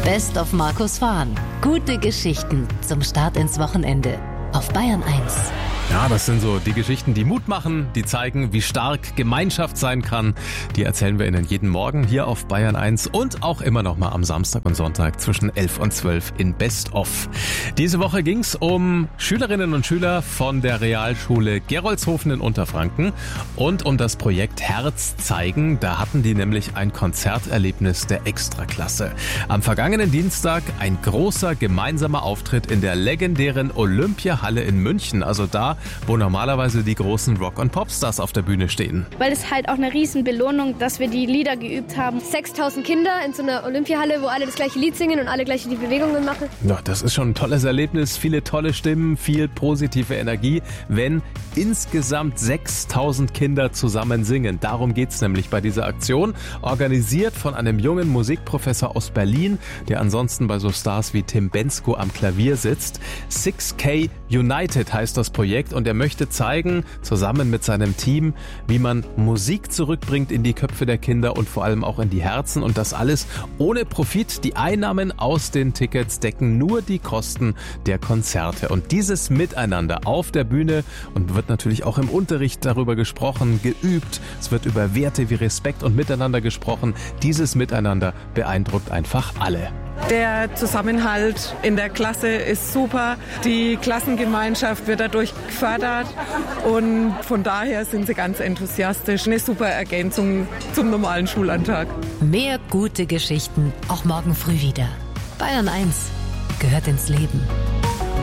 Best of Markus Fahn. Gute Geschichten zum Start ins Wochenende auf Bayern 1. Ja, das sind so die Geschichten, die Mut machen, die zeigen, wie stark Gemeinschaft sein kann. Die erzählen wir Ihnen jeden Morgen hier auf Bayern 1 und auch immer noch mal am Samstag und Sonntag zwischen 11 und 12 in Best of. Diese Woche ging es um Schülerinnen und Schüler von der Realschule Gerolzhofen in Unterfranken und um das Projekt Herz zeigen. Da hatten die nämlich ein Konzerterlebnis der Extraklasse. Am vergangenen Dienstag ein großer gemeinsamer Auftritt in der legendären Olympiahalle in München. Also da, wo normalerweise die großen Rock- und Popstars auf der Bühne stehen. Weil es halt auch eine riesen Belohnung, dass wir die Lieder geübt haben. 6000 Kinder in so einer Olympiahalle, wo alle das gleiche Lied singen und alle gleich die Bewegungen machen. Ja, das ist schon ein tolles Erlebnis. Viele tolle Stimmen, viel positive Energie, wenn insgesamt 6000 Kinder zusammen singen. Darum geht's nämlich bei dieser Aktion. Organisiert von einem jungen Musikprofessor aus Berlin, der ansonsten bei so Stars wie Tim Bendzko am Klavier sitzt. 6K United heißt das Projekt und er möchte zeigen, zusammen mit seinem Team, wie man Musik zurückbringt in die Köpfe der Kinder und vor allem auch in die Herzen und das alles ohne Profit. Die Einnahmen aus den Tickets decken nur die Kosten der Konzerte und dieses Miteinander auf der Bühne und wird natürlich auch im Unterricht darüber gesprochen, geübt. Es wird über Werte wie Respekt und Miteinander gesprochen. Dieses Miteinander beeindruckt einfach alle. Der Zusammenhalt in der Klasse ist super. Die Klassengemeinschaft wird dadurch gefördert und von daher sind sie ganz enthusiastisch. Eine super Ergänzung zum normalen Schulalltag. Mehr gute Geschichten auch morgen früh wieder. Bayern 1 gehört ins Leben.